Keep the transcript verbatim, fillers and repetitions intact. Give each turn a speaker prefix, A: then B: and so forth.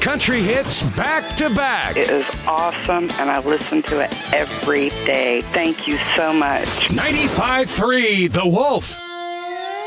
A: country hits back to back.
B: It is awesome, and I listen to it every day. Thank you so much.
A: ninety-five point three The Wolf.